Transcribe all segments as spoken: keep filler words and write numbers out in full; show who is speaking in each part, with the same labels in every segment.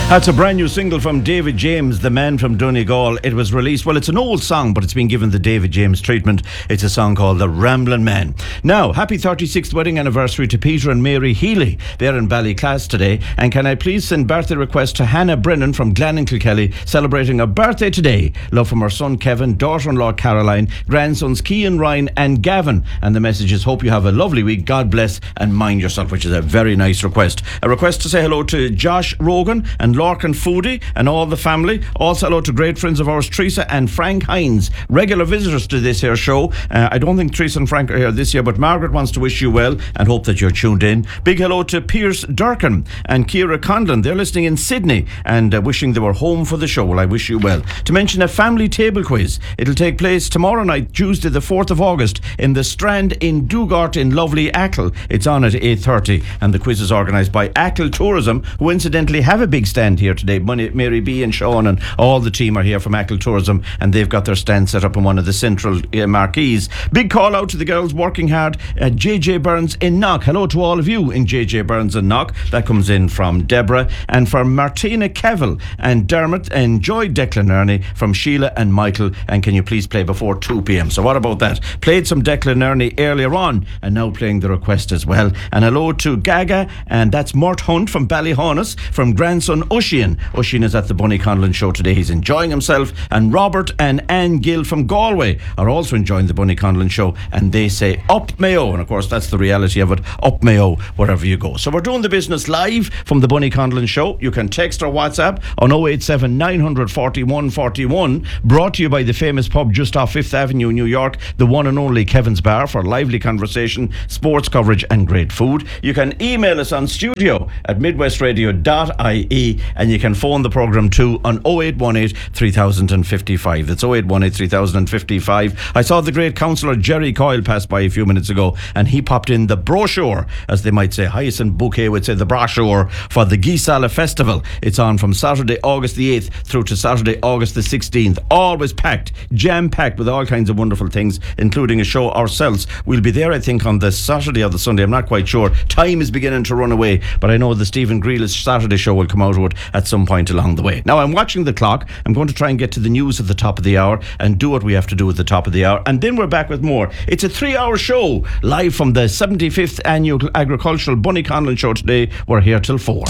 Speaker 1: That's a brand new single from David James, the man from Donegal. It was released, well, it's an old song, but it's been given the David James treatment. It's a song called The Ramblin' Man. Now, happy thirty-sixth wedding anniversary to Peter and Mary Healy. They're in Ballyclass today. And can I please send birthday request to Hannah Brennan from Gleninkelkelly, celebrating a birthday today. Love from her son Kevin, daughter-in-law Caroline, grandsons Cian, Ryan and Gavin. And the message is, hope you have a lovely week. God bless and mind yourself, which is a very nice request. A request to say hello to Josh Rogan and Lorcan Foodie and all the family. Also hello to great friends of ours, Teresa and Frank Hines, regular visitors to this here show. Uh, I don't think Teresa and Frank are here this year, but Margaret wants to wish you well and hope that you're tuned in. Big hello to Pierce Durkin and Ciara Conlon. They're listening in Sydney and uh, wishing they were home for the show. Well, I wish you well. To mention a family table quiz. It'll take place tomorrow night, Tuesday the fourth of August, in the Strand in Dugart in lovely Achill. It's on at eight thirty and the quiz is organised by Achill Tourism, who incidentally have a big stand here today. Mary B and Sean and all the team are here from Achill Tourism, and they've got their stand set up in one of the central uh, marquees. Big call out to the girls working hard at J J Burns in Knock. Hello to all of you in J J Burns in Knock. That comes in from Deborah, and from Martina Kevill and Dermot. Enjoy Declan Ernie from Sheila and Michael. And can you please play before two p.m. So what about that? Played some Declan Ernie earlier on and now playing the request as well. And hello to Gaga, and that's Mort Hunt from Ballyhonus, from grandson Ushian. Ushian is at the Bunny Conlon show today. He's enjoying himself. And Robert and Anne Gill from Galway are also enjoying the Bunny Conlon show, and they say up Mayo. And of course that's the reality of it, up Mayo wherever you go. So we're doing the business live from the Bunny Conlon show. You can text or WhatsApp on oh eight seven nine four one four one, brought to you by the famous pub just off Fifth Avenue, New York, the one and only Kevin's Bar, for lively conversation, sports coverage and great food. You can email us on studio at midwest radio dot I E, and you can phone the programme too on oh eight one eight three thousand fifty-five. That's oh eight one eight three thousand fifty-five. I saw the great councillor Jerry Coyle pass by a few minutes ago, and he popped in the brochure, as they might say. Hyacinth Bouquet would say the brochure for the Gisala Festival. It's on from Saturday August the eighth through to Saturday August the sixteenth. Always packed, jam-packed with all kinds of wonderful things, including a show ourselves. We'll be there, I think, on the Saturday or the Sunday. I'm not quite sure. Time is beginning to run away, but I know the Stephen Grealish Saturday show will come out of it at some point along the way. Now, I'm watching the clock. I'm going to try and get to the news at the top of the hour and do what we have to do at the top of the hour, and then we're back with more. It's a three-hour show live from the seventy-fifth Annual Agricultural Bunny Conlon show today. We're here till four.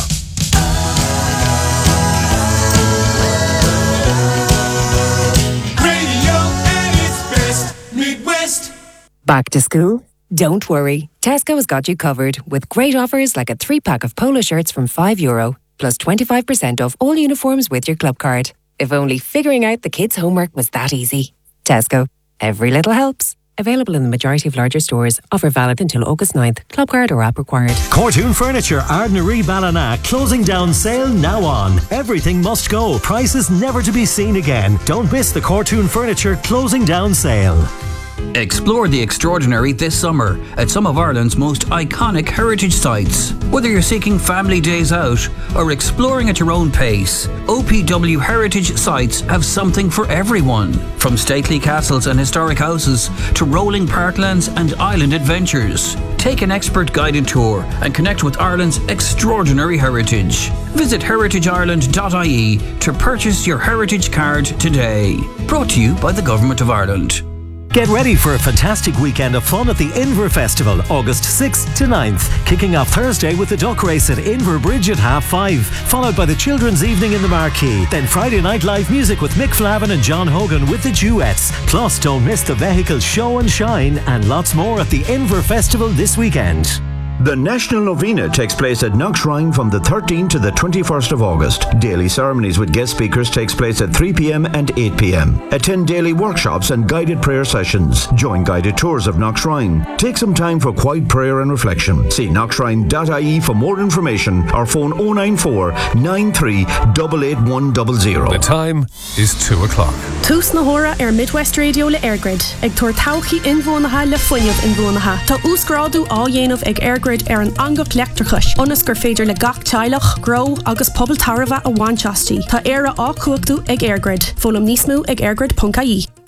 Speaker 2: Back to school? Don't worry. Tesco has got you covered with great offers like a three-pack of polo shirts from five euro, plus twenty-five percent off all uniforms with your club card. If only figuring out the kids' homework was that easy. Tesco. Every little helps. Available in the majority of larger stores. Offer valid until August ninth. Club card or app required.
Speaker 3: Cortoon Furniture, Ardnaree Ballina. Closing down sale now on. Everything must go. Prices never to be seen again. Don't miss the Cortoon Furniture closing down sale.
Speaker 4: Explore the extraordinary this summer at some of Ireland's most iconic heritage sites. Whether you're seeking family days out or exploring at your own pace, O P W Heritage Sites have something for everyone. From stately castles and historic houses to rolling parklands and island adventures. Take an expert guided tour and connect with Ireland's extraordinary heritage. Visit heritage ireland dot I E to purchase your heritage card today. Brought to you by the Government of Ireland.
Speaker 3: Get ready for a fantastic weekend of fun at the Inver Festival, August sixth to ninth. Kicking off Thursday with the duck race at Inver Bridge at half five, followed by the Children's Evening in the Marquee. Then Friday night live music with Mick Flavin and John Hogan with the Duets. Plus, don't miss the Vehicle Show and Shine and lots more at the Inver Festival this weekend.
Speaker 1: The National Novena takes place at Knockshrine from the thirteenth to the twenty-first of August. Daily ceremonies with guest speakers takes place at three p.m. and eight p.m. Attend daily workshops and guided prayer sessions. Join guided tours of Knockshrine. Take some time for quiet prayer and reflection. See knockshrine dot I E for more information or phone oh nine four nine three eight eight one zero zero.
Speaker 5: The time is two o'clock.
Speaker 6: Tús na hora ar Midwest Radio le Airgrid. Ag tuair tauchi inbhuanacha le fuinneamh inbhuanacha. Tá úsgrádu á dhéanamh ag Airgrid ar an angach leachtarchais. Onas gur féidir le gach teilech, grow agus pobl tarva a bhainteastí. Tá éire á cuachtaú ag Airgrid. Fólam níos mó ag airgrid dot I E.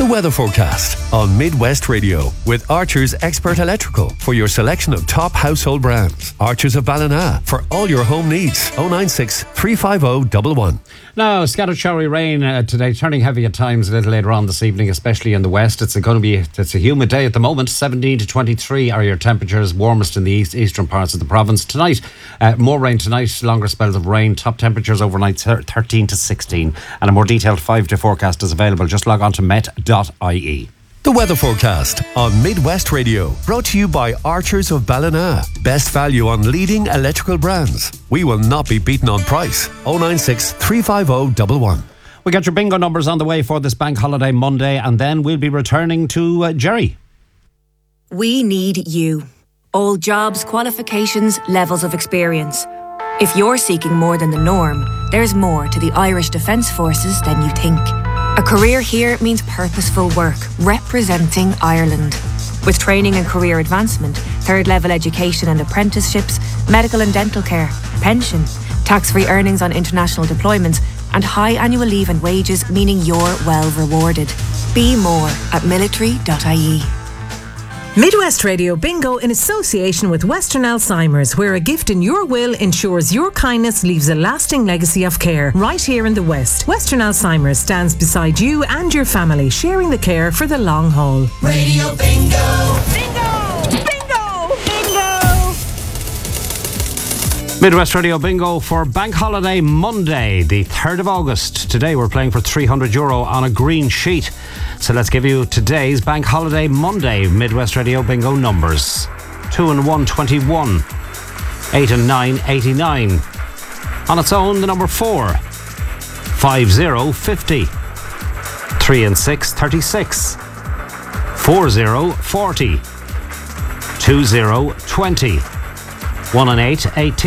Speaker 7: The weather forecast on Midwest Radio with Archer's Expert Electrical for your selection of top household brands. Archer's of Ballina for all your home needs. oh nine six, three five oh, one one.
Speaker 8: Now, scattered showery rain uh, today, turning heavy at times a little later on this evening, especially in the west. It's going to be it's a humid day at the moment. seventeen to twenty-three are your temperatures, warmest in the east, eastern parts of the province. Tonight, uh, more rain tonight, longer spells of rain. Top temperatures overnight thirteen to sixteen. And a more detailed five-day forecast is available. Just log on to met dot I E.
Speaker 7: The weather forecast on Midwest Radio, brought to you by Archers of Ballina. Best value on leading electrical brands. We will not be beaten on price. oh nine six, three five oh, one one.
Speaker 8: We got your bingo numbers on the way for this bank holiday Monday, and then we'll be returning to uh, Jerry.
Speaker 9: We need you. All jobs, qualifications, levels of experience. If you're seeking more than the norm, there's more to the Irish Defence Forces than you think. A career here means purposeful work, representing Ireland. With training and career advancement, third level education and apprenticeships, medical and dental care, pension, tax-free earnings on international deployments, and high annual leave and wages, meaning you're well rewarded. Be more at military dot I E.
Speaker 10: Midwest Radio Bingo in association with Western Alzheimer's, where a gift in your will ensures your kindness leaves a lasting legacy of care right here in the West. Western Alzheimer's stands beside you and your family, sharing the care for the long haul.
Speaker 11: Radio Bingo!
Speaker 10: Bingo! Bingo!
Speaker 11: Bingo!
Speaker 8: Midwest Radio Bingo for Bank Holiday Monday, the third of August. Today we're playing for three hundred euro on a green sheet. So let's give you today's Bank Holiday Monday Midwest Radio Bingo numbers. two and one, twenty-one. eight and nine, eighty-nine. On its own, the number four. five, zero, fifty. three and six, thirty-six. four, zero, forty. two, zero, twenty. one and eight, eighteen.